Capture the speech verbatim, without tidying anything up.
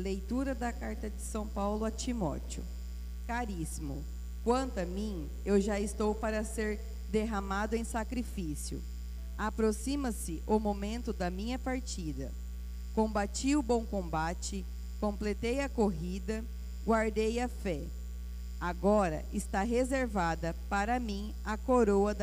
Leitura da carta de São Paulo a Timóteo. Caríssimo, quanto a mim, eu já estou para ser derramado em sacrifício. Aproxima-se o momento da minha partida. Combati o bom combate, completei a corrida, guardei a fé. Agora está reservada para mim a coroa da